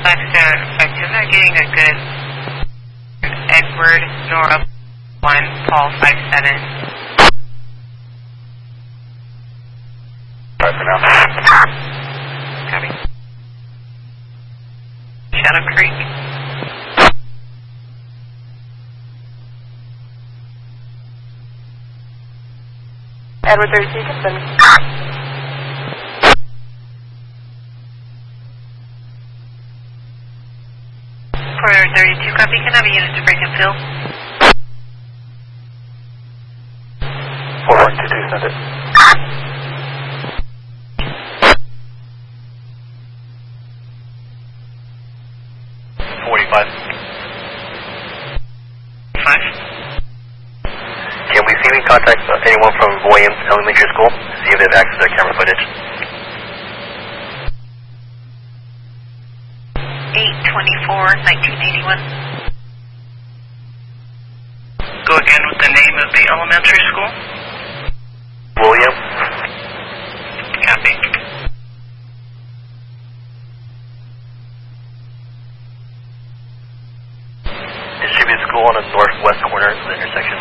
I'm not getting a good Edward, Nora 1, Paul 57. Bye for now. Copy. Shadow Creek. Edward 32, Gibson. Corridor 32, copy. Can I have a unit to break and fill? 4122, send it. Can we see any contact anyone from Williams Elementary School? See if they have access to camera footage. 8/24/1981. Go again with the name of the elementary school. William. Copy. Distributed school on the northwest corner of the intersection.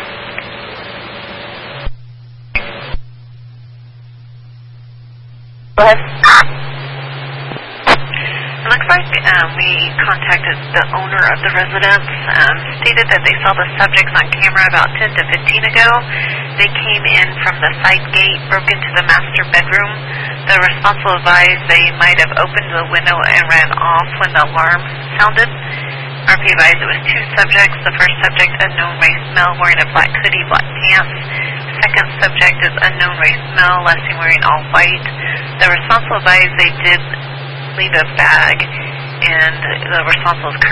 Go ahead. It looks like we contacted the owner of the residence, stated that they saw the subjects on camera about 10 to 15 ago. They came in from the side gate, broke into the master bedroom. The responsible advised they might have opened the window and ran off when the alarm sounded. RP advised it was two subjects. The first subject, unknown race male, wearing a black hoodie, black pants. Second subject is unknown race male, last seen wearing all white. The responsible advised they did leave a bag, and the responsible is